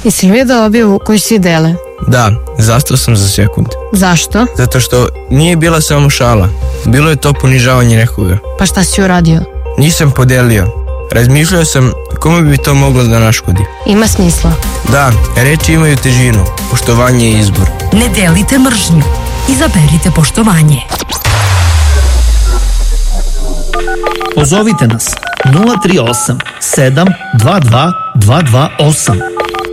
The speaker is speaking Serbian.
Jesi li vidio objavu koju svi dele? Da, zastao sam za sekund. Zašto? Zato što nije bila samo šala. Bilo je to ponižavanje nekoga. Pa šta si uradio? Nisam podelio. Razmišljao sam kome bi to moglo da naškodi. Ima smisla. Da, reči imaju težinu. Poštovanje je izbor. Ne delite mržnju. Izaberite poštovanje. Pozovite nas 038 722 228.